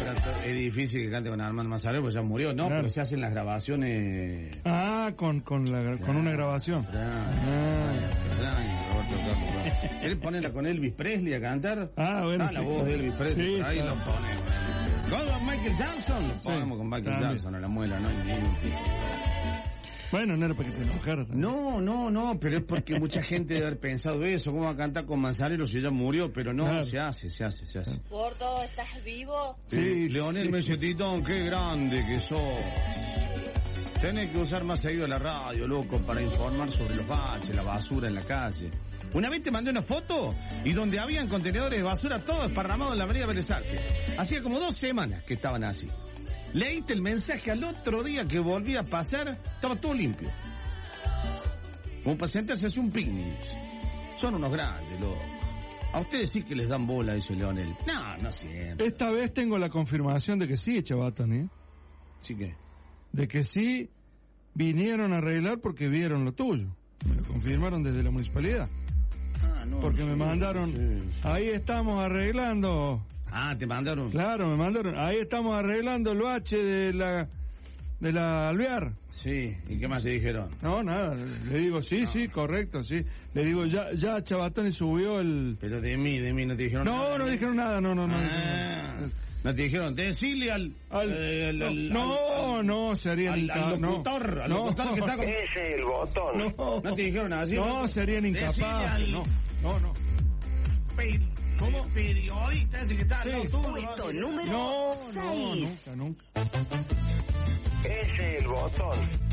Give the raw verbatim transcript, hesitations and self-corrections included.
es difícil que cante con Armando Manzanero porque ya murió. No, claro. pero se hacen las grabaciones. Ah, con con la claro, con una grabación. ¿Querés ponerla con Elvis Presley a cantar? Ah, bueno. Está sí, la voz de Elvis Presley, sí, por ahí claro. lo ponemos. Con Michael Jackson, lo ponemos Sí, con Michael también. Jackson a la muela, no hay ningún tipo. Bueno, no era para que se enojara. No, no, no, pero es porque mucha gente debe haber pensado eso. ¿Cómo va a cantar con Manzanero si ella murió? Pero no, claro. se hace, se hace, se hace. Gordo, ¿estás vivo? Sí, Sí, Leonel sí. Mesetitón, qué grande que sos. Tenés que usar más seguido la radio, loco, para informar sobre los baches, la basura en la calle. Una vez te mandé una foto y donde habían contenedores de basura todos esparramados en la avenida Bellas Artes. Hacía como dos semanas que estaban así. Leíste el mensaje al otro día que volví a pasar, estaba todo limpio. Como para sentarse a hacer un picnic. Son unos grandes, loco. A ustedes sí que les dan bola, dice Leonel. No, no siempre. Esta vez tengo la confirmación de que sí, Chabatón, ¿eh? Sí que... De que sí vinieron a arreglar porque vieron lo tuyo. Me lo confirmaron desde la municipalidad. Ah, no, Porque sí, me mandaron, sí, sí. ahí estamos arreglando. Ah, te mandaron. Claro, me mandaron, ahí estamos arreglando el bache de la de la Alvear. Sí, ¿y qué más te dijeron? No, nada, le digo, sí, No. sí, correcto, sí. Le digo, ya ya Chabatoni subió el... Pero de mí, de mí no te dijeron No, nada. no dijeron nada, no, no, no. Ah, no te dijeron, decirle al... Al- eh, al- al- no, al- no, serían al, al incapaz. locutor, al no, locutor que está con... Ese es el botón. no, No te dijeron así. no, serían Decirle incapaces, al no, no, no. peri- ¿Cómo? Periodista ese que está al lado Sí. tuyo. Puesto número No, no, seis. nunca, nunca. Ese es el botón.